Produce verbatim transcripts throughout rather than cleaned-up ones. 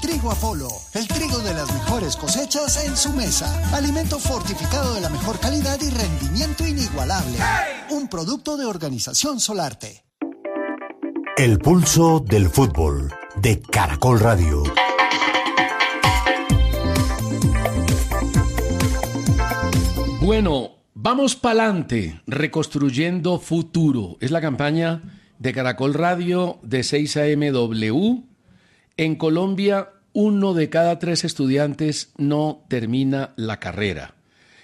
Trigo Apolo, el trigo de las mejores cosechas en su mesa. Alimento fortificado de la mejor calidad y rendimiento inigualable. ¡Hey! Un producto de Organización Solarte. El pulso del fútbol de Caracol Radio. Bueno, vamos pa'lante, reconstruyendo futuro. Es la campaña de Caracol Radio de seis A M W. En Colombia, uno de cada tres estudiantes no termina la carrera.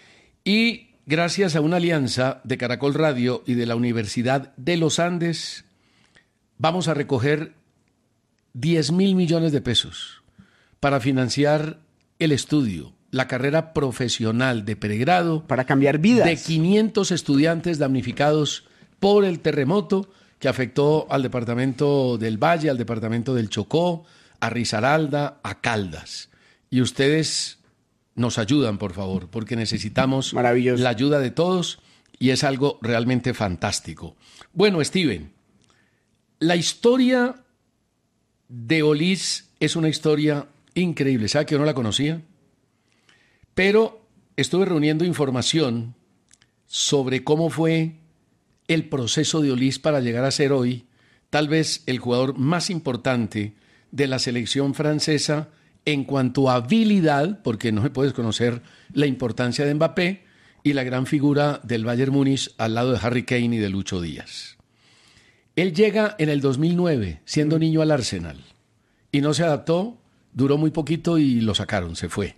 Y gracias a una alianza de Caracol Radio y de la Universidad de los Andes, vamos a recoger diez mil millones de pesos para financiar el estudio, la carrera profesional de pregrado. Para cambiar vidas. De quinientos estudiantes damnificados por el terremoto que afectó al departamento del Valle, al departamento del Chocó, a Risaralda, a Caldas. Y ustedes nos ayudan, por favor, porque necesitamos Maravilloso. La ayuda de todos y es algo realmente fantástico. Bueno, Steven, la historia de Olis es una historia increíble. ¿Sabe que yo no la conocía? Pero estuve reuniendo información sobre cómo fue el proceso de Olis para llegar a ser hoy tal vez el jugador más importante de la selección francesa en cuanto a habilidad, porque no se puede desconocer la importancia de Mbappé y la gran figura del Bayern Múnich al lado de Harry Kane y de Lucho Díaz. Él llega en el dos mil nueve siendo niño al Arsenal y no se adaptó, duró muy poquito y lo sacaron, se fue.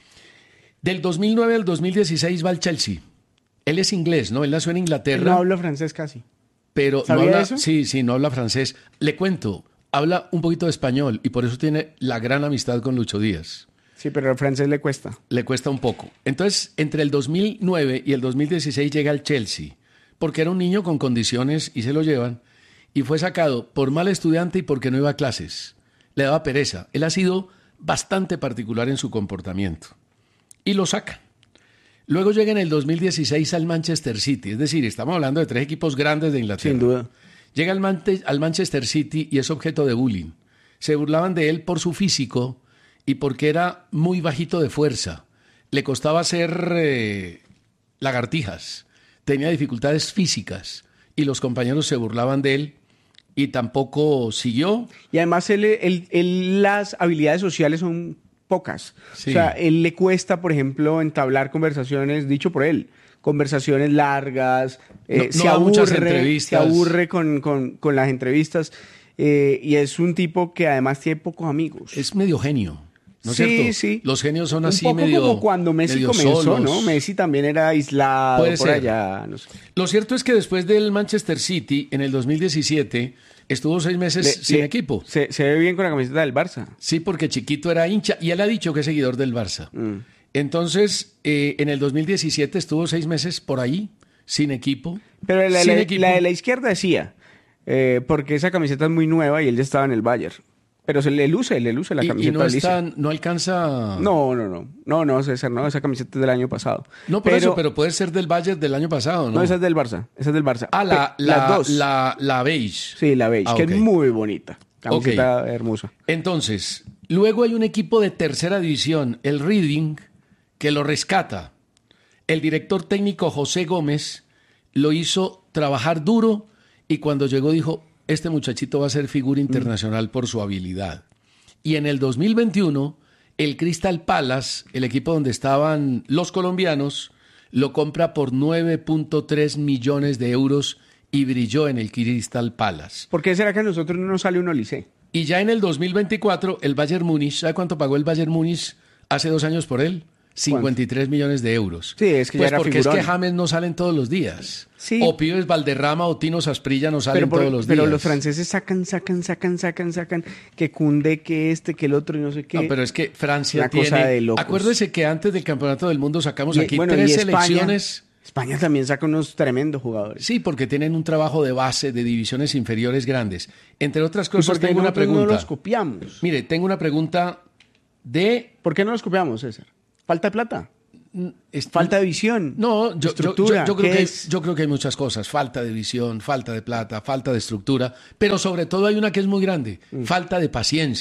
Del dos mil nueve al dos mil dieciséis va al Chelsea. Él es inglés, ¿no? Él nació en Inglaterra. Él no habla francés casi. Pero ¿Sabía no habla, eso? Sí, sí, no habla francés. Le cuento, habla un poquito de español y por eso tiene la gran amistad con Lucho Díaz. Sí, pero el francés le cuesta. Le cuesta un poco. Entonces, entre el dos mil nueve y el dos mil dieciséis llega al Chelsea, porque era un niño con condiciones y se lo llevan, y fue sacado por mal estudiante y porque no iba a clases. Le daba pereza. Él ha sido bastante particular en su comportamiento. Y lo sacan. Luego llega en el dos mil dieciséis al Manchester City, es decir, estamos hablando de tres equipos grandes de Inglaterra. Sin duda. Llega al, Man- al Manchester City y es objeto de bullying. Se burlaban de él por su físico y porque era muy bajito de fuerza. Le costaba hacer eh, lagartijas, tenía dificultades físicas y los compañeros se burlaban de él y tampoco siguió. Y además él, él- él- las habilidades sociales son pocas. Sí. O sea, él le cuesta, por ejemplo, entablar conversaciones, dicho por él, conversaciones largas, eh, No- no se, da aburre, muchas se entrevistas. aburre con, con- con las entrevistas eh, y es un tipo que además tiene pocos amigos. Es medio genio, ¿no es Sí, cierto? sí. Los genios son un así poco medio como cuando Messi medio comenzó, solos. ¿no? Messi también era aislado Puede por ser. allá. No sé. Lo cierto es que después del Manchester City, en el dos mil diecisiete, estuvo seis meses Le- sin le- equipo. Se, se ve bien con la camiseta del Barça. Sí, porque chiquito era hincha y él ha dicho que es seguidor del Barça. Mm. Entonces, eh, en el dos mil diecisiete estuvo seis meses por ahí, sin equipo. Pero la, sin la- equipo. la de la izquierda decía, eh, porque esa camiseta es muy nueva y él ya estaba en el Bayern. Pero se le luce, le luce la Y- camiseta. y, no, lisa. está, no alcanza... No, no, no. No, no, César, no. Esa camiseta es del año pasado. No, por eso, pero puede ser del Bayern del año pasado, ¿no? No, esa es del Barça. Esa es del Barça. Ah, la, Pe- la, las dos. La, la beige. Sí, la beige, Ah, que ok. es muy bonita. Camiseta hermosa. Entonces, luego hay un equipo de tercera división, el Reading, que lo rescata. El director técnico José Gómez lo hizo trabajar duro y cuando llegó dijo, este muchachito va a ser figura internacional por su habilidad. Y en el dos mil veintiuno, el Crystal Palace, el equipo donde estaban los colombianos, lo compra por nueve punto tres millones de euros y brilló en el Crystal Palace. ¿Por qué será que a nosotros no nos sale uno Olise? Y ya en el dos mil veinticuatro, el Bayern Múnich, ¿sabe cuánto pagó el Bayern Múnich hace dos años por él? cincuenta y tres millones de euros. Sí, es que ya pues era porque figurón. es que James no salen todos los días. Sí. O Pibes Valderrama o Tino Asprilla no salen Pero, por- todos los pero días. los franceses sacan, sacan, sacan, sacan, sacan, que Cunde, que este, que el otro y no sé qué. No, pero es que Francia Una tiene... cosa de locos. Acuérdese que antes del Campeonato del Mundo sacamos Y- aquí bueno, tres y España- selecciones... España también saca unos tremendos jugadores. Sí, porque tienen un trabajo de base de divisiones inferiores grandes. Entre otras ¿Y cosas, por qué tengo una nosotros pregunta. no los copiamos? Mire, tengo una pregunta de... ¿Por qué no los copiamos, César? ¿Falta de plata? es- ¿Falta de visión? No, yo, yo- ¿Estructura? yo- yo creo ¿Qué que, es? yo creo que hay muchas cosas. Falta de visión, falta de plata, falta de estructura, pero sobre todo hay una que es muy grande, Mm. falta de paciencia.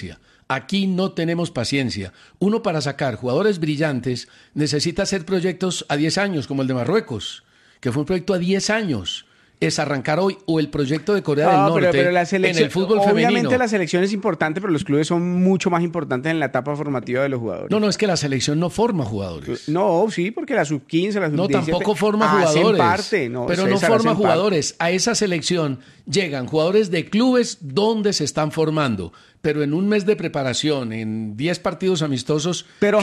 Aquí no tenemos paciencia. Uno para sacar jugadores brillantes necesita hacer proyectos a diez años, como el de Marruecos, que fue un proyecto a diez años. Es arrancar hoy o el proyecto de Corea No, del Norte pero, pero la en selección, el fútbol obviamente femenino. la selección es importante, pero los clubes son mucho más importantes en la etapa formativa de los jugadores. No, no, es que la selección no forma jugadores. No, sí, porque la sub quince, la sub No, diecisiete tampoco forma hacen jugadores. parte, no, pero no César, forma hacen jugadores. A esa selección llegan jugadores de clubes donde se están formando. Pero en un mes de preparación, en diez partidos amistosos, Pero ¿qué